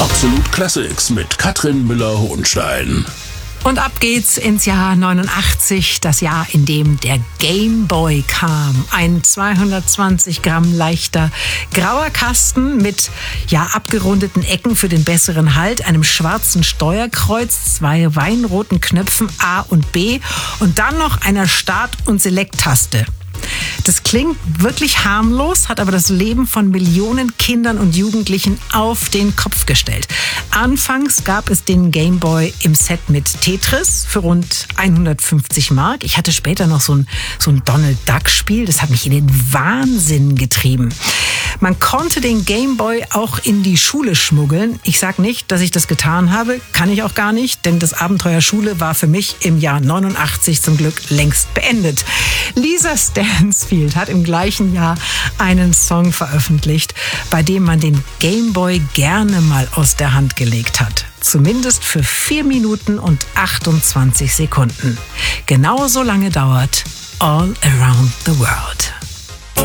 Absolut Classics mit Katrin Müller-Hohenstein. Und ab geht's ins Jahr 89, das Jahr, in dem der Game Boy kam. Ein 220 Gramm leichter grauer Kasten mit abgerundeten Ecken für den besseren Halt, einem schwarzen Steuerkreuz, 2 weinroten Knöpfen A und B und dann noch einer Start- und Select-Taste. Das klingt wirklich harmlos, hat aber das Leben von Millionen Kindern und Jugendlichen auf den Kopf gestellt. Anfangs gab es den Game Boy im Set mit Tetris für rund 150 Mark. Ich hatte später noch so ein Donald Duck Spiel, das hat mich in den Wahnsinn getrieben. Man konnte den Game Boy auch in die Schule schmuggeln. Ich sag nicht, dass ich das getan habe, kann ich auch gar nicht, denn das Abenteuer Schule war für mich im Jahr 89 zum Glück längst beendet. Lisa Stansfield hat im gleichen Jahr einen Song veröffentlicht, bei dem man den Game Boy gerne mal aus der Hand gelegt hat. Zumindest für 4 Minuten und 28 Sekunden. Genauso lange dauert All Around the World.